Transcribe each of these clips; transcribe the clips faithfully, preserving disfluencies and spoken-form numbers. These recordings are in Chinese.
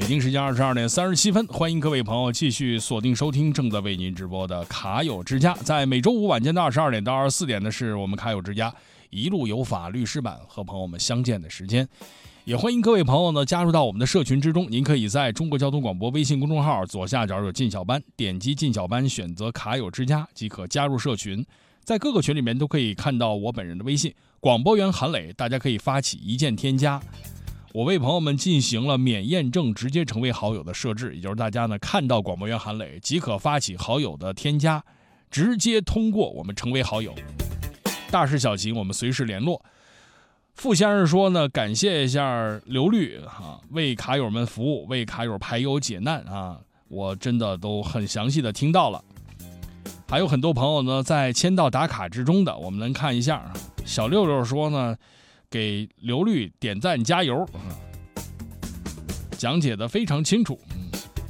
京时间二十二点三十七分，欢迎各位朋友继续锁定收听正在为您直播的卡友之家。在每周五晚间的二十二点到二十四点的是我们卡友之家一路有法律师版和朋友们相见的时间。也欢迎各位朋友呢加入到我们的社群之中，您可以在中国交通广播微信公众号左下角有进小班，点击进小班选择卡友之家即可加入社群。在各个群里面都可以看到我本人的微信广播员韩磊，大家可以发起一键添加。我为朋友们进行了免验证直接成为好友的设置，也就是大家呢看到广播员韩磊即可发起好友的添加，直接通过我们成为好友。大事小情我们随时联络。傅先生说呢，感谢一下刘律啊，为卡友们服务，为卡友排忧解难啊，我真的都很详细的听到了。还有很多朋友呢在签到打卡之中的，我们能看一下。小六六说呢，给刘律点赞加油，啊、讲解的非常清楚。嗯，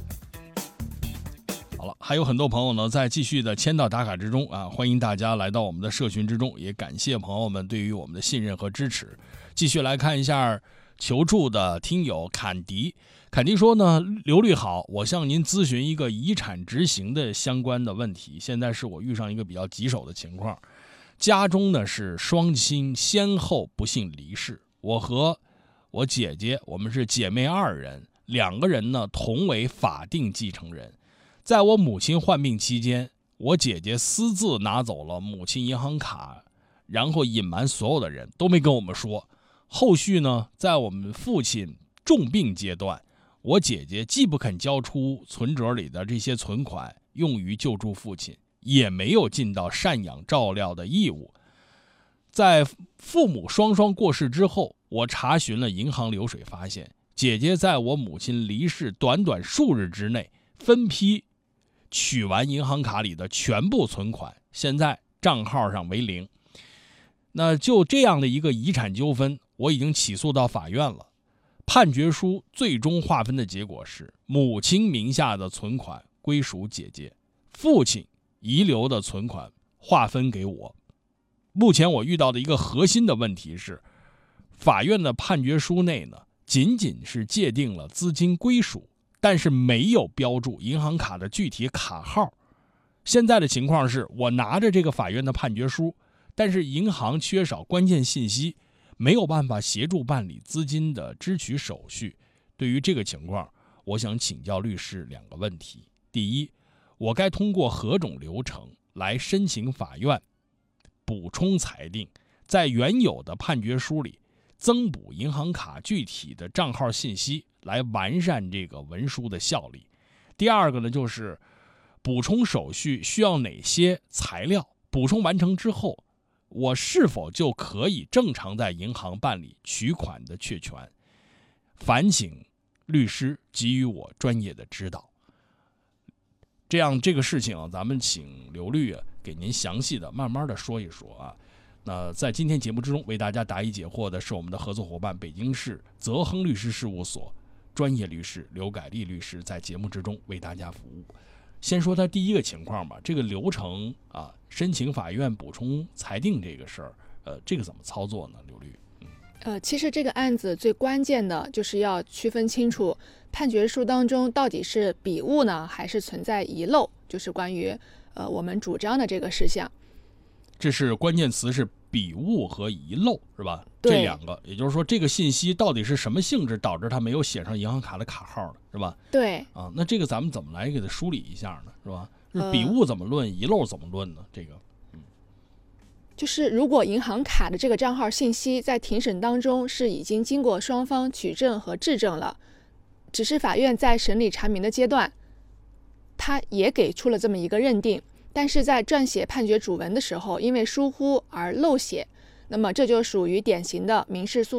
好了，还有很多朋友呢在继续的签到打卡之中啊，欢迎大家来到我们的社群之中，也感谢朋友们对于我们的信任和支持。继续来看一下求助的听友坎迪。坎迪说呢，刘律好，我向您咨询一个遗产执行的相关的问题。现在是我遇上一个比较棘手的情况，家中呢是双亲先后不幸离世，我和我姐姐我们是姐妹二人，两个人呢同为法定继承人。在我母亲患病期间，我姐姐私自拿走了母亲银行卡，然后隐瞒所有的人，都没跟我们说。后续呢，在我们父亲重病阶段，我姐姐既不肯交出存折里的这些存款用于救助父亲，也没有尽到赡养照料的义务。在父母双双过世之后，我查询了银行流水，发现姐姐在我母亲离世短短数日之内分批取完银行卡里的全部存款，现在账号上为零。那就这样的一个遗产纠纷，我已经起诉到法院了。判决书最终划分的结果是，母亲名下的存款归属姐姐，父亲遗留的存款划分给我。目前我遇到的一个核心的问题是，法院的判决书内呢，仅仅是界定了资金归属，但是没有标注银行卡的具体卡号。现在的情况是，我拿着这个法院的判决书，但是银行缺少关键信息，没有办法协助办理资金的支取手续。对于这个情况，我想请教律师两个问题。第一，我该通过何种流程来申请法院补充裁定，在原有的判决书里增补银行卡具体的账号信息，来完善这个文书的效力。第二个呢，就是补充手续需要哪些材料，补充完成之后，我是否就可以正常在银行办理取款的确权？烦请律师给予我专业的指导。这样这个事情啊，咱们请刘律啊给您详细的慢慢的说一说啊。那在今天节目之中为大家答疑解惑的是我们的合作伙伴北京市泽亨律师事务所专业律师刘改利律师，在节目之中为大家服务。先说他第一个情况吧，这个流程啊，申请法院补充裁定这个事儿，呃，这个怎么操作呢？刘律？嗯， 呃，其实这个案子最关键的就是要区分清楚判决书当中到底是笔误呢，还是存在遗漏，就是关于呃我们主张的这个事项。 这是关键词是笔误和遗漏，是吧？这两个，也就是说，这个信息到底是什么性质导致他没有写上银行卡的卡号的，是吧？ 对。 啊，那这个咱们怎么来给他梳理一下呢？是吧？是笔误怎么论，呃、遗漏怎么论呢？这个，嗯， 就是如果银行卡的这个账号信息在庭审当中是已经经过双方取证和质证了，只是法院在审理查明的阶段，他也给出了这么一个认定。但是在撰写判决主文的时候，因为疏忽而漏写，那么这就属于典型的民事诉